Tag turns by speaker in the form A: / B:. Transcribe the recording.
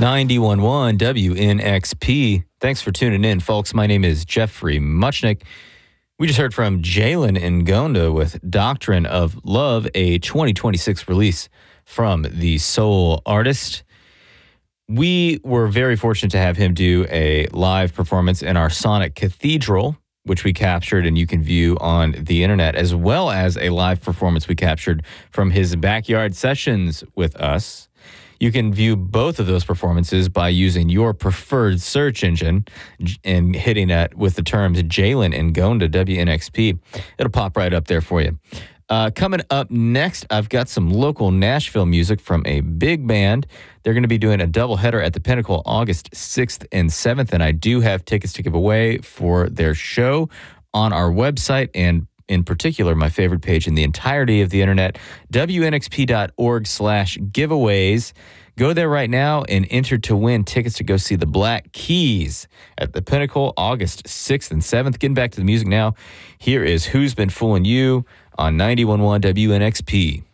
A: 91.1 WNXP. Thanks for tuning in, folks. My name is Jeffrey Muchnick. We just heard from Jalen Ngonda with Doctrine of Love, a 2026 release from the Soul Artist. We were very fortunate to have him do a live performance in our Sonic Cathedral, which we captured and you can view on the internet, as well as a live performance we captured from his backyard sessions with us. You can view both of those performances by using your preferred search engine and hitting it with the terms Jalen Ngonda, WNXP. It'll pop right up there for you. Coming up next, I've got some local Nashville music from a big band. They're going to be doing a doubleheader at the Pinnacle August 6th and 7th, and I do have tickets to give away for their show on our website, and in particular, my favorite page in the entirety of the internet, WNXP.org/giveaways. Go there right now and enter to win tickets to go see the Black Keys at the Pinnacle August 6th and 7th. Getting back to the music now, here is Who's Been Fooling You on 91.1 WNXP.